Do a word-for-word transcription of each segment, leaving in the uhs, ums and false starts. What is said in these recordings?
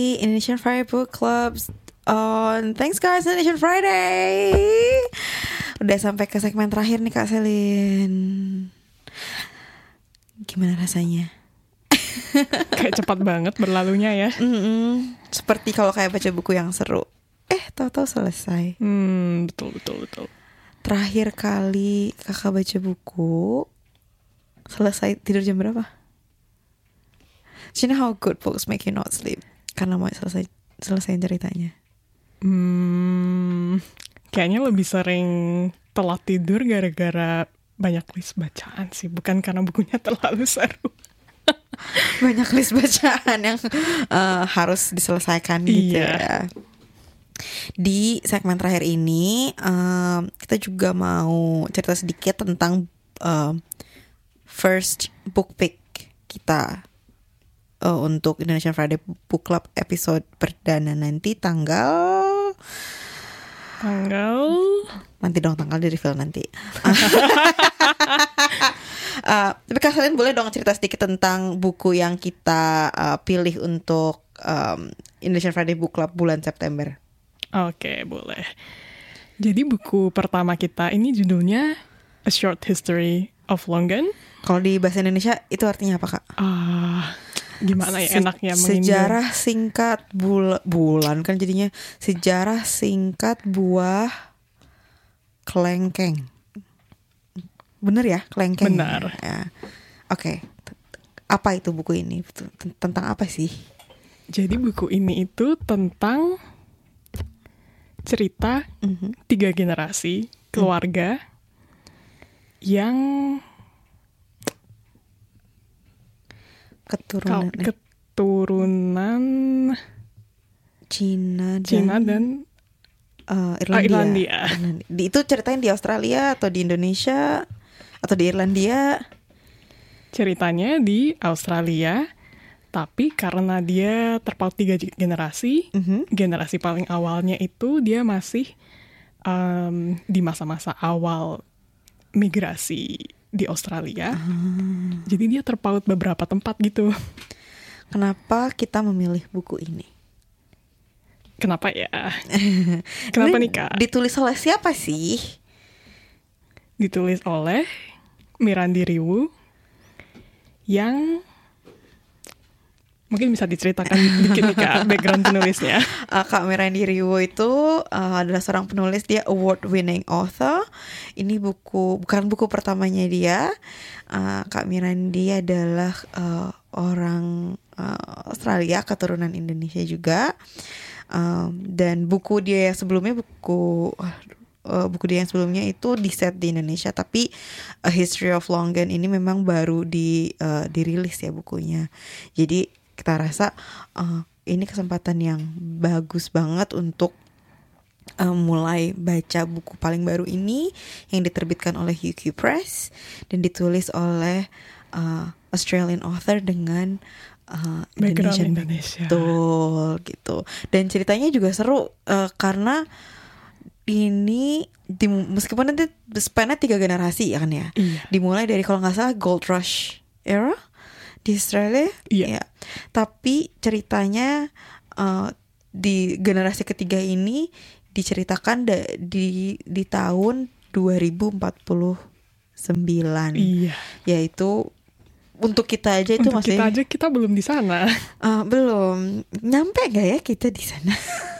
Indonesian Friday Book Club on Thanks guys Indonesian Friday. Udah sampai ke segmen terakhir nih Kak Selin. Gimana rasanya? Kayak cepat banget berlalunya ya. Mm-mm. Seperti kalau kayak baca buku yang seru. Eh tahu-tahu selesai. Hmm, betul betul betul. Terakhir kali kakak baca buku selesai tidur jam berapa? Do you know how good books make you not sleep? Karena mau selesai selesaiin ceritanya. Hmm, kayaknya lebih sering telat tidur gara-gara banyak list bacaan sih, bukan karena bukunya terlalu seru. Banyak list bacaan yang uh, harus diselesaikan gitu iya. ya. Di segmen terakhir ini um, kita juga mau cerita sedikit tentang um, first book pick kita. Uh, untuk Indonesian Friday Book Club episode perdana nanti tanggal tanggal nanti dong tanggal di reveal nanti. uh, tapi Kak Selin boleh dong cerita sedikit tentang buku yang kita uh, pilih untuk um, Indonesian Friday Book Club bulan September. Oke, boleh. Jadi buku pertama kita ini judulnya A Short History of Longan. Kalau di bahasa Indonesia itu artinya apa Kak? Ah. Uh, Gimana ya Se- enaknya mengingat sejarah singkat bul- bulan kan jadinya sejarah singkat buah kelengkeng. Bener ya kelengkeng. Benar. Ya. Oke. Okay. Apa itu buku ini? Tentang apa sih? Jadi buku ini itu tentang cerita mm-hmm. tiga generasi keluarga mm. yang keturunan keturunan Cina dan, Cina dan uh, Irlandia. Oh, Irlandia. Irlandia. Di, itu ceritain di Australia atau di Indonesia atau di Irlandia? Ceritanya di Australia, tapi karena dia terpaut tiga generasi, mm-hmm. generasi paling awalnya itu dia masih um, di masa-masa awal migrasi di Australia. Hmm. Jadi dia terpaut beberapa tempat gitu. Kenapa kita memilih buku ini? Kenapa ya? Kenapa nih Kak? Ditulis oleh siapa sih? Ditulis oleh Mirandi Riwu yang mungkin bisa diceritakan dikit nih Kak background penulisnya. Uh, Kak Mirandi Riwu itu uh, adalah seorang penulis, dia award winning author. Ini buku bukan buku pertamanya dia. Uh, Kak Mirandi adalah uh, orang uh, Australia keturunan Indonesia juga. Um, dan buku dia yang sebelumnya buku uh, buku dia yang sebelumnya itu di set di Indonesia, tapi A History of Longan ini memang baru di uh, dirilis ya bukunya. Jadi kita rasa uh, ini kesempatan yang bagus banget untuk uh, mulai baca buku paling baru ini yang diterbitkan oleh U Q Press dan ditulis oleh uh, Australian author dengan uh, Indonesian Indonesia. Betul gitu. Dan ceritanya juga seru uh, karena ini di, meskipun nanti span-nya tiga generasi ya kan ya. Iya. Dimulai dari kalau nggak salah Gold Rush era di Australia, iya. ya. Tapi ceritanya uh, di generasi ketiga ini diceritakan da- di di tahun dua ribu empat puluh sembilan. Iya. Yaitu untuk kita aja itu untuk masih kita aja kita belum di sana. Uh, belum nyampe nggak ya kita di sana?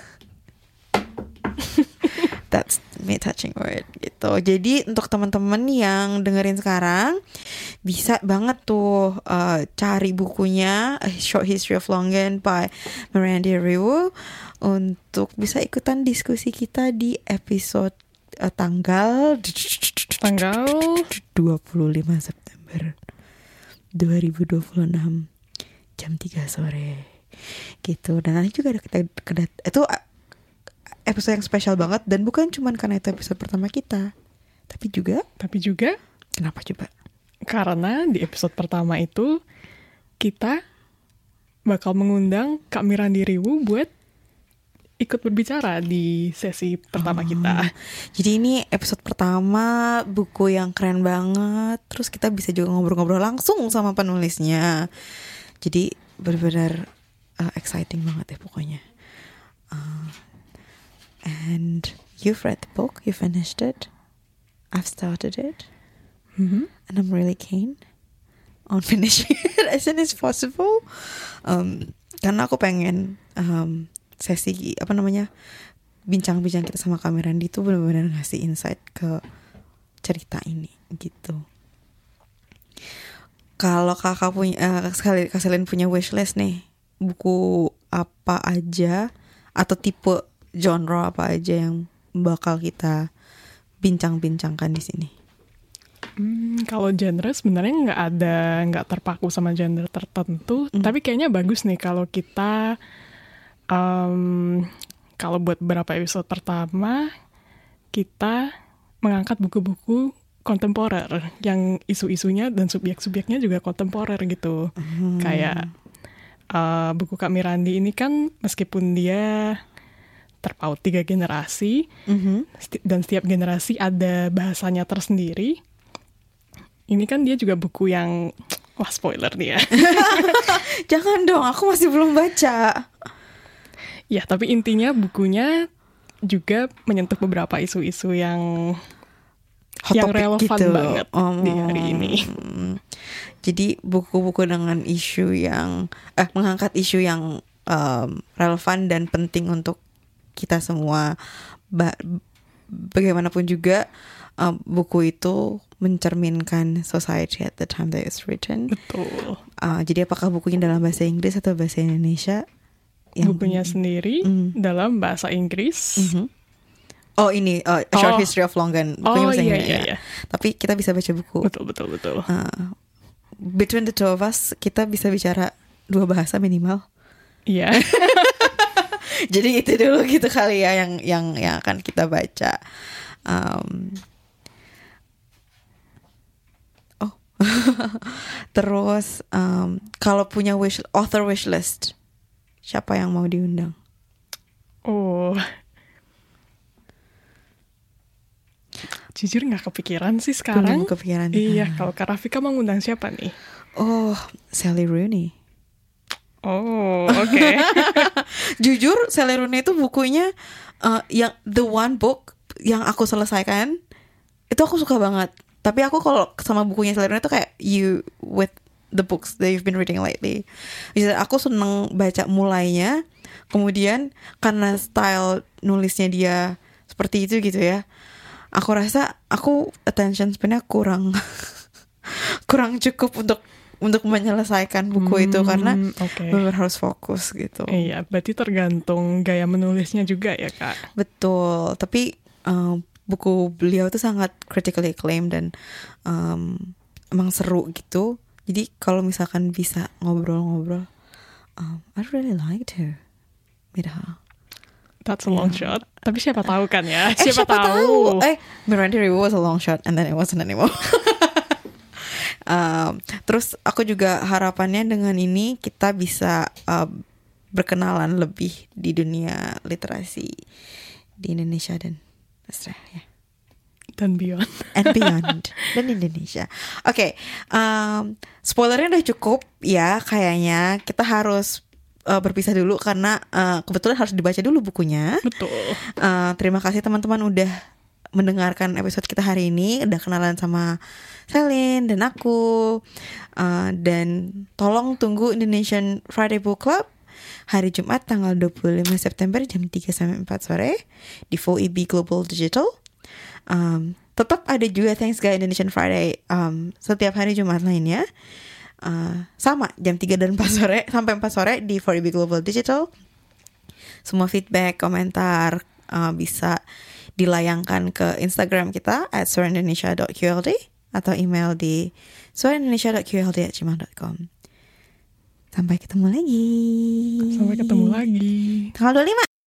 That's me touching word gitu. Jadi untuk teman-teman yang dengerin sekarang bisa banget tuh uh, cari bukunya A Short History of Longan by Mirandi Riwu untuk bisa ikutan diskusi kita di episode uh, tanggal tanggal dua puluh lima September dua ribu dua puluh enam jam tiga sore gitu. Dan nanti juga ada kita kedat itu episode yang spesial banget, dan bukan cuma karena itu episode pertama kita, tapi juga tapi juga kenapa coba? Karena di episode pertama itu kita bakal mengundang Kak Mirandi Riwu buat ikut berbicara di sesi pertama oh, kita. Jadi ini episode pertama, buku yang keren banget. Terus kita bisa juga ngobrol-ngobrol langsung sama penulisnya. Jadi benar-benar uh, exciting banget deh pokoknya. Uh, and you've read the book, you finished it. I've started it, Mm-hmm. and I'm really keen on finishing it as soon as possible. Um, karena aku pengen um, sesi apa namanya bincang-bincang kita sama Kak Mirandi itu benar-benar ngasih insight ke cerita ini gitu. Kalau kakak punya, uh, sekali kalian punya wishlist nih, buku apa aja atau tipe genre apa aja yang bakal kita bincang-bincangkan di sini? Hmm, kalau genre sebenarnya nggak ada, nggak terpaku sama genre tertentu. Mm. Tapi kayaknya bagus nih kalau kita, um, kalau buat beberapa episode pertama kita mengangkat buku-buku kontemporer yang isu-isunya dan subjek-subjeknya juga kontemporer gitu. Hmm. Kayak uh, buku Kak Mirandi ini kan meskipun dia terpaut tiga generasi, Mm-hmm. sti- dan setiap generasi ada bahasanya tersendiri. Ini kan dia juga buku yang, wah spoiler nih ya. Jangan dong, aku masih belum baca. Ya, tapi intinya bukunya juga menyentuh beberapa isu-isu yang Hot yang topic relevan gitu. banget Oh. di hari ini. Jadi buku-buku dengan isu yang eh mengangkat isu yang um, relevan dan penting untuk kita semua. Ba- bagaimanapun juga um, buku itu mencerminkan society at the time that it's written. Betul. Uh, jadi apakah bukunya dalam bahasa Inggris atau bahasa Indonesia? Bukunya sendiri Mm. dalam bahasa Inggris. Mhm. Oh ini uh, A Short Oh. History of Longgan. Bukunya Oh bahasa iya Inggris, iya ya. iya. Tapi kita bisa baca buku. Betul betul betul. Uh, between the two of us, kita bisa bicara dua bahasa minimal. Iya. Jadi itu dulu gitu kali ya yang yang yang akan kita baca. Um, oh, terus um, kalau punya wish author wish list, siapa yang mau diundang? Oh. Jujur nggak kepikiran sih sekarang. Belum kepikiran. Iya, Ah. kalau Kak Rafika mau ngundang siapa nih? Oh, Sally Rooney. Oh, oke. Jujur, Sally Rooney itu bukunya uh, yang the one book yang aku selesaikan itu aku suka banget. Tapi aku kalau sama bukunya Sally Rooney itu kayak you with the books that you've been reading lately. Jadi aku seneng baca mulainya, kemudian karena style nulisnya dia seperti itu gitu ya. Aku rasa aku attention span-nya kurang kurang cukup untuk untuk menyelesaikan buku itu karena okay. benar harus fokus gitu. Iya, berarti tergantung gaya menulisnya juga ya, Kak. Betul, tapi um, buku beliau tuh sangat critically acclaimed dan um, emang seru gitu. Jadi kalau misalkan bisa ngobrol-ngobrol, um, I'd really like to meet her. That's a long shot. Tapi siapa tahu kan ya? Eh, Siapa, tahu. Eh, Miranda Review was a long shot and then it wasn't anymore. um, terus aku juga harapannya dengan ini kita bisa uh, berkenalan lebih di dunia literasi di Indonesia dan Australia. Dan beyond. And beyond. Dan Indonesia. Oke, okay, um, spoilernya udah cukup ya kayaknya. Kita harus uh, berpisah dulu karena uh, kebetulan harus dibaca dulu bukunya. Betul. Uh, terima kasih teman-teman udah mendengarkan episode kita hari ini, udah kenalan sama Selin dan aku. Uh, dan tolong tunggu Indonesian Friday Book Club hari Jumat tanggal dua puluh lima September jam tiga sampai empat sore di four E B Global Digital. Um, tetap ada juga Thanks Guy Indonesian Friday um, setiap hari Jumat lainnya. Uh, sama jam tiga dan empat sore sampai empat sore di four E B Global Digital. Semua feedback, komentar uh, bisa dilayangkan ke Instagram kita at suaraindonesia dot q l d atau email di suaraindonesia dot q l d at gmail dot com. Sampai ketemu lagi. Sampai ketemu lagi. Tanggal dua puluh lima